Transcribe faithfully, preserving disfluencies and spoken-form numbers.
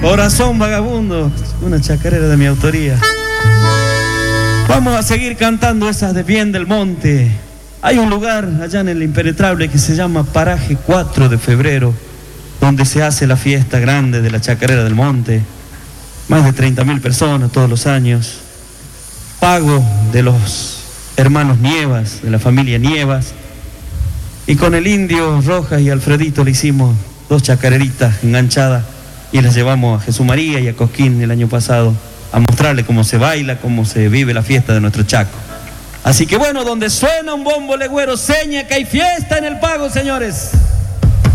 Corazón Vagabundo, una chacarera de mi autoría. Vamos a seguir cantando esas de Bien del Monte. Hay un lugar allá en el Impenetrable que se llama Paraje cuatro de febrero, donde se hace la fiesta grande de la Chacarera del Monte. Más de treinta mil personas todos los años. Pago de los hermanos Nievas, de la familia Nievas. Y con el Indio Rojas y Alfredito le hicimos dos chacareritas enganchadas y las llevamos a Jesús María y a Cosquín el año pasado a mostrarle cómo se baila, cómo se vive la fiesta de nuestro Chaco. Así que bueno, donde suena un bombo legüero, seña que hay fiesta en el Pago, señores.